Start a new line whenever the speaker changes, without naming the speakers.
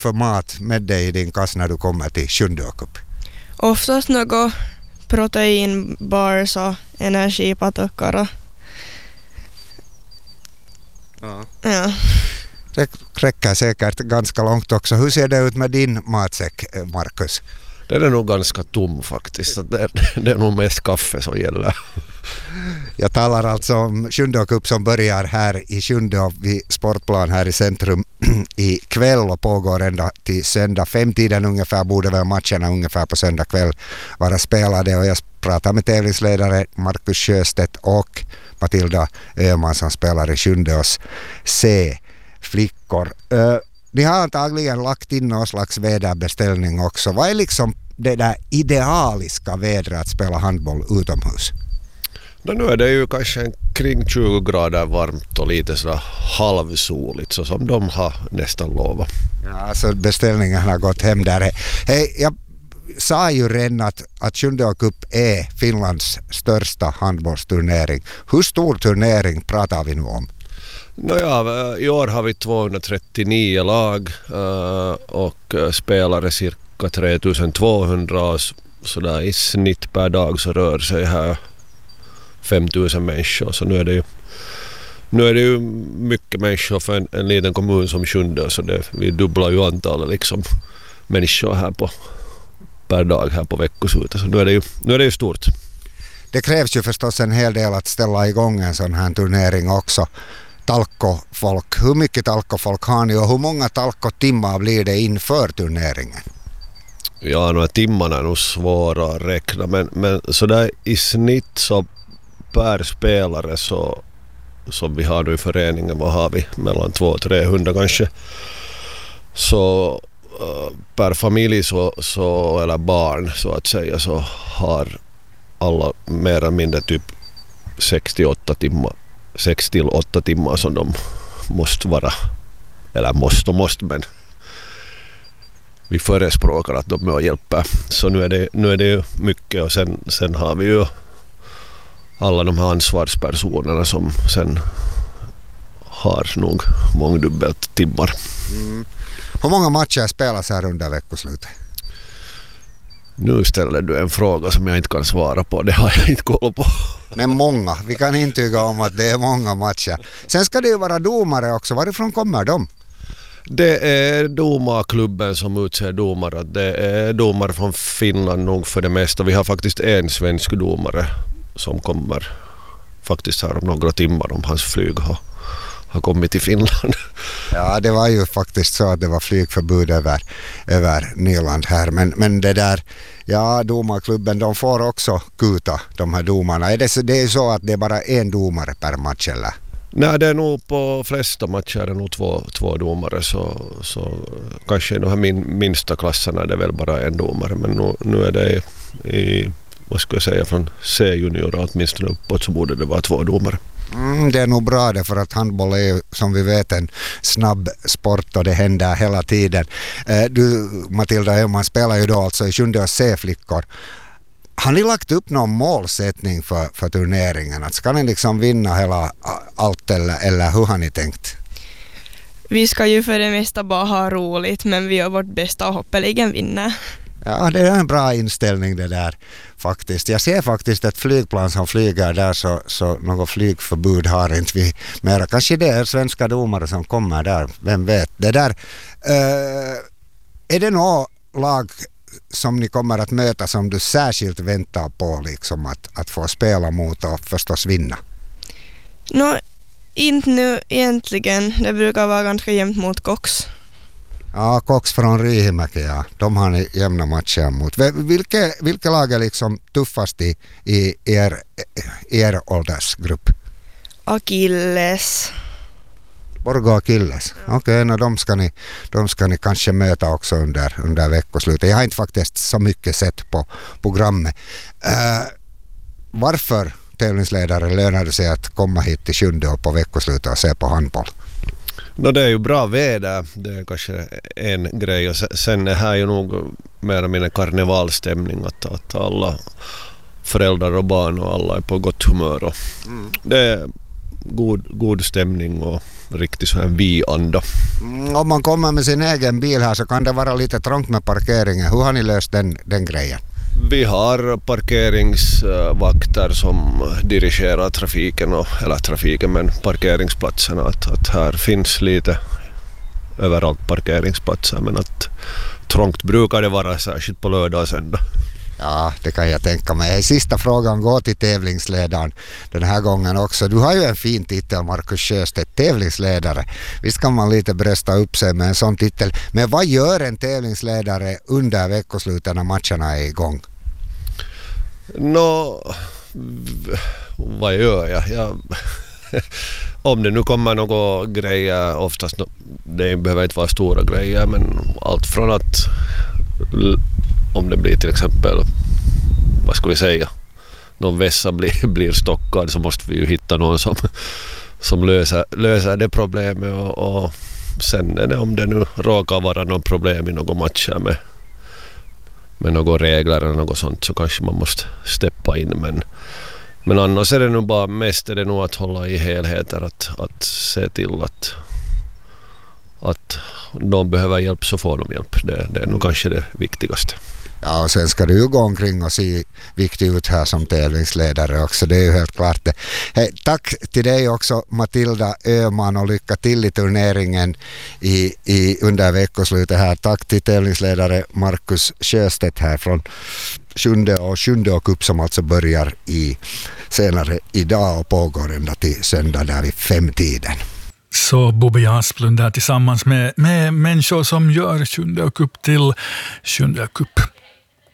för mat med dig i din kass när du kommer till Sjunde Cup?
Oftast något proteinbars och energipatokkar. Ja.
Det räcker säkert ganska långt också. Hur ser det ut med din matsäck, Markus?
Den är nog ganska tom faktiskt. Det är nog mest kaffe som gäller.
Jag talar alltså om Sjunde Cup som börjar här i Sjunde vid Sportplan här i centrum i kväll och pågår ända till söndag 5-tiden ungefär. Borde väl matcherna ungefär på söndag kväll vara spelade, och jag pratar med tävlingsledare Markus Sjöstedt och Matilda Öhman som spelar i Sjundeås C-flickor. Ni har antagligen lagt in någon slags väderbeställning också. Vad är liksom det där idealiska vädret att spela handboll utomhus?
Nu är det ju kanske kring 20 grader varmt och lite sådär halvsoligt, så som de har nästan lovat.
Ja, alltså beställningen har gått hem där. Hej, jag sa ju redan att Sjunde Cup är Finlands största handbollsturnering. Hur stor turnering pratar vi nu om?
I år har vi 239 lag och spelare cirka 3200, så där i snitt per dag så rör sig här 5000 människor, så nu är det ju mycket människor för en liten kommun som Sjunde, så vi dubblar ju antalet liksom människor här per dag här på veckoslutet, så nu är det ju stort. Det
krävs ju förstås en hel del att ställa igång en sån här turnering också. Talkofolk, hur mycket talkofolk har ni och hur många talkotimmar blir det inför turneringen?
Ja, några timmarna är nog svåra att räkna, men så där i snitt så per spelare så som vi har nu i föreningen, vad har vi mellan 200-300 kanske, så per familj så eller barn så att säga, så har alla mer eller mindre typ 6-8 timmar som de måste vara, eller måste, men vi förespråkar att de är hjälpa. Så nu är det ju mycket, och sen har vi ju alla de här ansvarspersonerna som sen har nog mångdubbelt timmar.
Hur många matcher spelas här under veckoslutet?
Nu ställer du en fråga som jag inte kan svara på. Det har jag inte koll på.
Men många. Vi kan intyga om att det är många matcher. Sen ska det ju vara domare också. Varifrån kommer de?
Det är domarklubben som utser domare. Det är domare från Finland nog för det mesta. Vi har faktiskt en svensk domare som kommer faktiskt här om några timmar, om hans flyg har kommit till Finland.
Ja, det var ju faktiskt så att det var flygförbud över Nyland här. Men det där, ja, domarklubben, de får också kuta de här domarna. Det är så att det är bara en domare per match eller?
Nej, det är nog på flesta matcher är det nog två domare, så kanske i de här minsta klasserna är det väl bara en domare, men nu är det i vad ska jag säga, från C-junior åtminstone uppåt så borde det vara 2 domare.
Det är nog bra det, för att handboll är ju som vi vet en snabb sport och det händer hela tiden. Du, Matilda Öhman, spelar ju då alltså i Sjunde C-flickor. Har ni lagt upp någon målsättning för turneringen? Att ska ni liksom vinna hela allt eller hur har ni tänkt?
Vi ska ju för det mesta bara ha roligt, men vi gör vårt bästa och hoppeligen vinna.
Ja, det är en bra inställning det där faktiskt. Jag ser faktiskt ett flygplan som flyger där, så något flygförbud har inte vi mera. Kanske det är svenska domare som kommer där, vem vet. Det där, är det något lag som ni kommer att möta som du särskilt väntar på liksom att få spela mot och förstås vinna?
Inte nu egentligen. Det brukar vara ganska jämnt mot Cox.
Ja, Cox från Riihimäki, ja. De har ni jämna matcher mot. Vilka lag är liksom tuffast i er åldersgrupp?
Achilles.
Borgå Achilles. Okej, de ska ni kanske möta också under veckoslutet. Jag har inte faktiskt så mycket sett på programmet. Varför, tävlingsledare, lönar det sig att komma hit till Sjunde och på veckoslutet och se på handboll?
Det är ju bra väder, det är kanske en grej, och sen är här ju nog mer eller mindre karnevalstämning, att alla föräldrar och barn och alla är på gott humör, och det är god stämning och riktigt så här vi-anda.
Om man kommer med sin egen bil här så kan det vara lite trångt med parkeringen. Hur har ni löst den grejen?
Vi har parkeringsvakter som dirigerar trafiken men parkeringsplatserna. Att här finns lite överallt parkeringsplatser, men att trångt brukar det vara, särskilt på lördag och söndag.
Ja, det kan jag tänka mig. Sista frågan går till tävlingsledaren den här gången också. Du har ju en fin titel, Markus Sjöstedt, tävlingsledare. Visst kan man lite brösta upp sig med en sån titel. Men vad gör en tävlingsledare under veckosluten när matcherna är igång?
Vad gör jag? Om det nu kommer några grejer, oftast det behöver inte vara stora grejer, men allt från att om det blir till exempel, vad ska vi säga, någon vässa blir stockad, så måste vi ju hitta någon som löser det problemet, och sen är det, om det nu råkar vara någon problem i några matcher med några regler eller något sånt, så kanske man måste steppa in, men annars är det nog bara mest att hålla i helheter, att se till att de behöver hjälp, så får de hjälp. Det är nog kanske det viktigaste.
Ja, och sen ska du ju gå omkring och se viktig ut här som tävlingsledare också. Det är ju helt klart det. Hej, tack till dig också, Matilda Öhman, och lycka till i turneringen under veckoslutet här. Tack till tävlingsledare Markus Sjöstedt här från sjunde cup som alltså börjar senare idag och pågår ända till söndag där vid 5-tiden.
Så Bobby Asplund där tillsammans med människor som gör sjunde cup till sjunde cup.